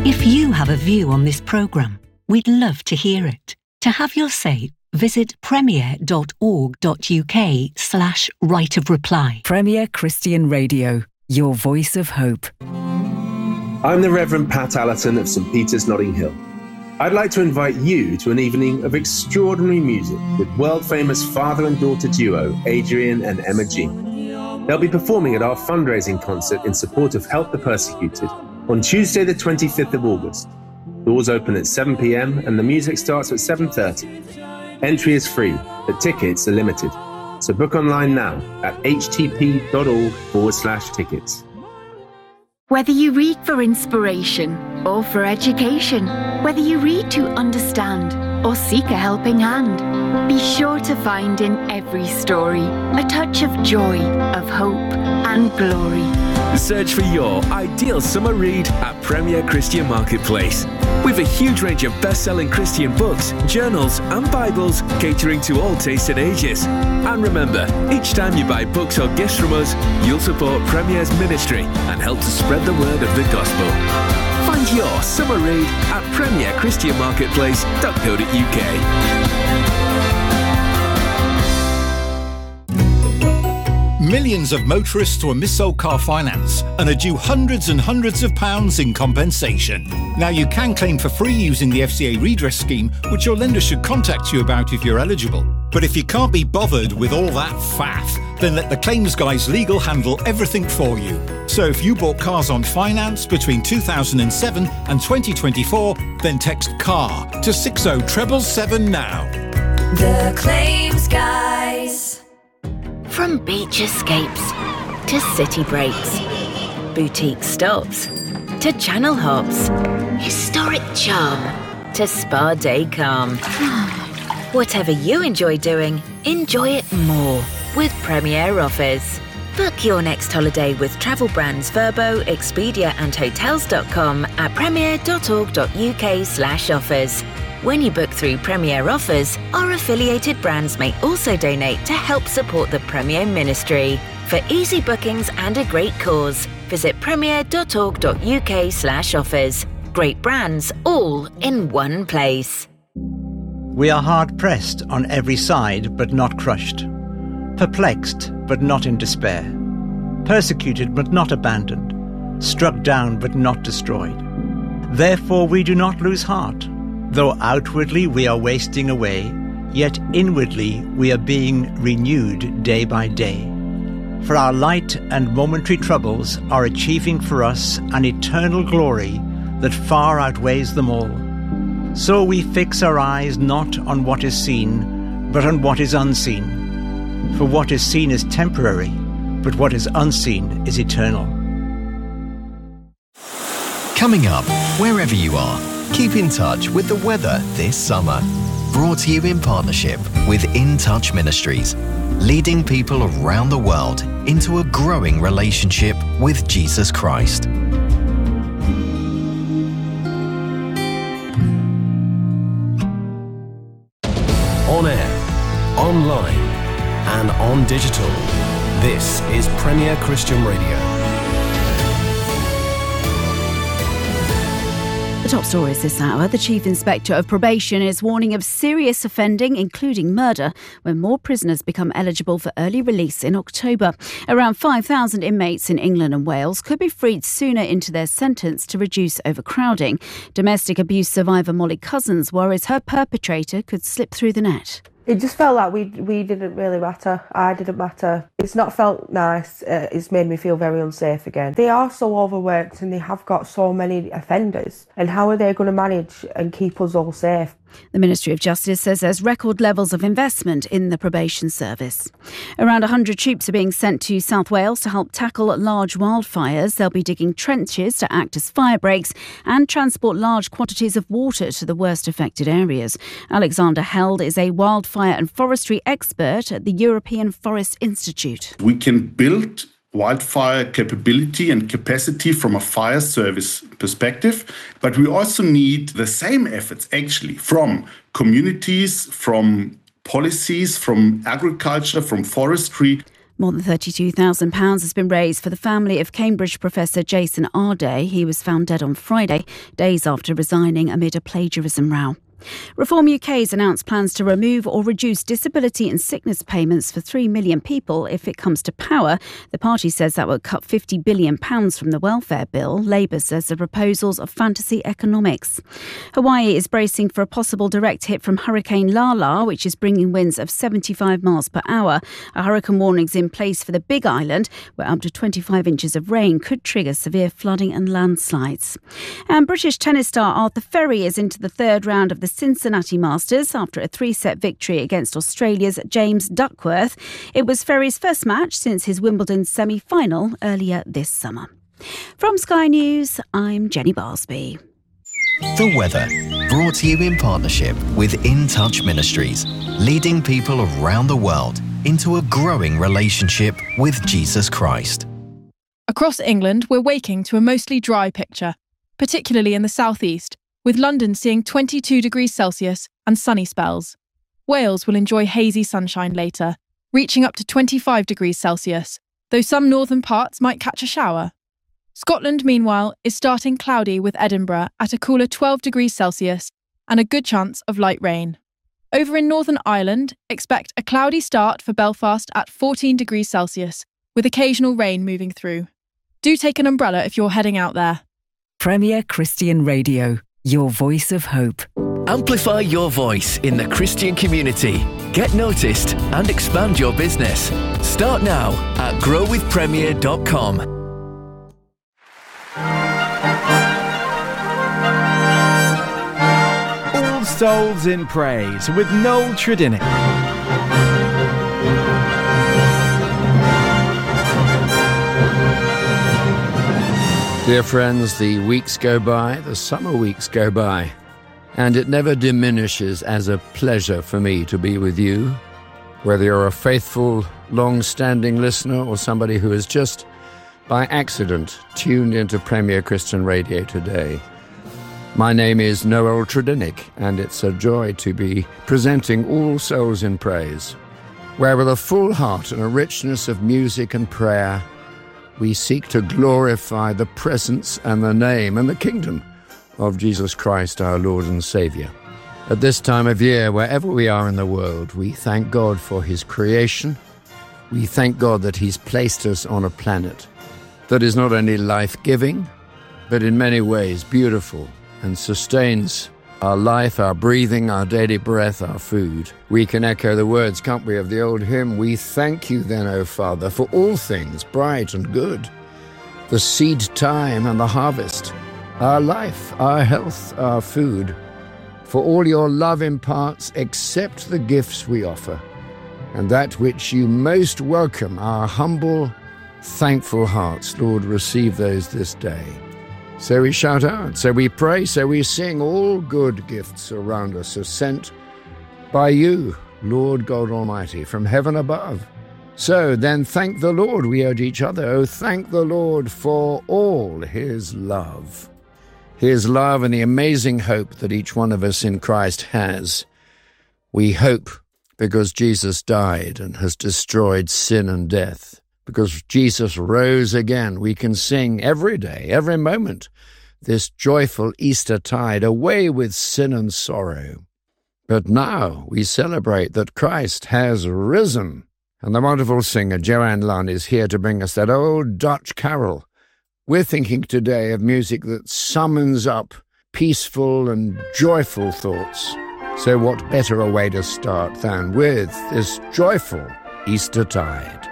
If you have a view on this programme, we'd love to hear it. To have your say, visit premier.org.uk/right of reply. Premier Christian Radio, your voice of hope. I'm the Reverend Pat Allerton of St Peter's, Notting Hill. I'd like to invite you to an evening of extraordinary music with world-famous father and daughter duo Adrian and Emma Jean. They'll be performing at our fundraising concert in support of Help the Persecuted on Tuesday the 25th of August. Doors open at 7 p.m. and the music starts at 7:30. Entry is free, but tickets are limited. So book online now at htp.org/tickets. Whether you read for inspiration or for education, whether you read to understand or seek a helping hand, be sure to find in every story a touch of joy, of hope and glory. Search for your ideal summer read at Premier Christian Marketplace. With a huge range of best-selling Christian books, journals and Bibles catering to all tastes and ages. And remember, each time you buy books or gifts from us, you'll support Premier's ministry and help to spread the word of the gospel. Find your summer read at premierchristianmarketplace.co.uk. Millions of motorists were missold car finance and are due hundreds and hundreds of pounds in compensation. Now you can claim for free using the FCA redress scheme, which your lender should contact you about if you're eligible. But if you can't be bothered with all that faff, then let the claims guys legal handle everything for you. So if you bought cars on finance between 2007 and 2024, then text CAR to 60777 now. The Claims Guys. From beach escapes to city breaks, boutique stops to channel hops, historic charm to spa day calm. Whatever you enjoy doing, enjoy it more with Premier Offers. Book your next holiday with travel brands Vrbo, Expedia and Hotels.com at premier.org.uk/offers. When you book through Premier Offers, our affiliated brands may also donate to help support the Premier ministry. For easy bookings and a great cause, visit premier.org.uk/offers. Great brands, all in one place. We are hard-pressed on every side, but not crushed. Perplexed, but not in despair. Persecuted, but not abandoned. Struck down, but not destroyed. Therefore we do not lose heart. Though outwardly we are wasting away, yet inwardly we are being renewed day by day. For our light and momentary troubles are achieving for us an eternal glory that far outweighs them all. So we fix our eyes not on what is seen, but on what is unseen. For what is seen is temporary, but what is unseen is eternal. Coming up, wherever you are, keep in touch with the weather this summer. Brought to you in partnership with In Touch Ministries, leading people around the world into a growing relationship with Jesus Christ. On air, online, and on digital. This is Premier Christian Radio. The top stories this hour. The Chief Inspector of Probation is warning of serious offending, including murder, when more prisoners become eligible for early release in October. Around 5,000 inmates in England and Wales could be freed sooner into their sentence to reduce overcrowding. Domestic abuse survivor Molly Cousins worries her perpetrator could slip through the net. It just felt like we didn't really matter. I didn't matter. It's not felt nice. It's made me feel very unsafe again. They are so overworked and they have got so many offenders. And how are they going to manage and keep us all safe? The Ministry of Justice says there's record levels of investment in the probation service. Around 100 troops are being sent to South Wales to help tackle large wildfires. They'll be digging trenches to act as fire breaks and transport large quantities of water to the worst affected areas. Alexander Held is a wildfire and forestry expert at the European Forest Institute. We can build wildfire capability and capacity from a fire service perspective, but we also need the same efforts actually from communities, from policies, from agriculture, from forestry. More than £32,000 has been raised for the family of Cambridge professor Jason Arday. He was found dead on Friday, days after resigning amid a plagiarism row. Reform UK has announced plans to remove or reduce disability and sickness payments for 3 million people if it comes to power. The party says that would cut £50 billion from the welfare bill. Labour says the proposals are fantasy economics. Hawaii is bracing for a possible direct hit from Hurricane Lala, which is bringing winds of 75 miles per hour. A hurricane warning is in place for the Big Island, where up to 25 inches of rain could trigger severe flooding and landslides. And British tennis star Arthur Ferry is into the third round of the Cincinnati Masters after a 3-set victory against Australia's James Duckworth. It was Ferry's first match since his Wimbledon semi-final earlier this summer. From Sky News, I'm Jenny Barsby. The weather, brought to you in partnership with In Touch Ministries, leading people around the world into a growing relationship with Jesus Christ. Across England, we're waking to a mostly dry picture, particularly in the southeast, with London seeing 22 degrees Celsius and sunny spells. Wales will enjoy hazy sunshine later, reaching up to 25 degrees Celsius, though some northern parts might catch a shower. Scotland, meanwhile, is starting cloudy with Edinburgh at a cooler 12 degrees Celsius and a good chance of light rain. Over in Northern Ireland, expect a cloudy start for Belfast at 14 degrees Celsius, with occasional rain moving through. Do take an umbrella if you're heading out there. Premier Christian Radio. Your voice of hope. Amplify your voice in the Christian community. Get noticed and expand your business. Start now at growwithpremier.com. All Souls in Praise with Noel Tredinnick. Dear friends, the weeks go by, the summer weeks go by, and it never diminishes as a pleasure for me to be with you, whether you're a faithful, long-standing listener or somebody who has just, by accident, tuned into Premier Christian Radio today. My name is Noel Tredinnick, and it's a joy to be presenting All Souls in Praise, where with a full heart and a richness of music and prayer, we seek to glorify the presence and the name and the kingdom of Jesus Christ, our Lord and Saviour. At this time of year, wherever we are in the world, we thank God for his creation. We thank God that he's placed us on a planet that is not only life-giving, but in many ways beautiful and sustains our life, our breathing, our daily breath, our food. We can echo the words, can't we, of the old hymn, "We thank you then, O Father, for all things bright and good, the seed time and the harvest, our life, our health, our food, for all your love imparts, accept the gifts we offer, and that which you most welcome, our humble, thankful hearts. Lord, receive those this day." So we shout out, so we pray, so we sing. All good gifts around us are sent by you, Lord God Almighty, from heaven above. So then thank the Lord, we urge each other. Oh, thank the Lord for all his love. His love and the amazing hope that each one of us in Christ has. We hope because Jesus died and has destroyed sin and death. Because Jesus rose again, we can sing every day, every moment, this joyful Easter tide, away with sin and sorrow. But now we celebrate that Christ has risen. And the wonderful singer Joanne Lunn is here to bring us that old Dutch carol. We're thinking today of music that summons up peaceful and joyful thoughts. So what better a way to start than with this joyful Easter tide?